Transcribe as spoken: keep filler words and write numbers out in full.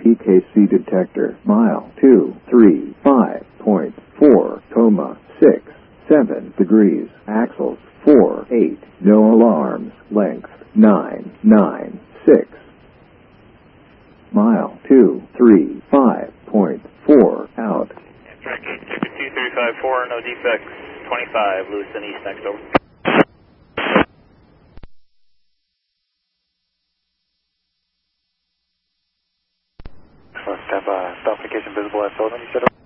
T K C detector, mile two three five point four, coma six seven degrees, axles four eight, no alarms, length nine nine six. Mile two three five point four, out. Track two three five four, no defects, twenty-five, Lewiston East, next over. Let's have uh, stop indication visible at Sullivan, you said?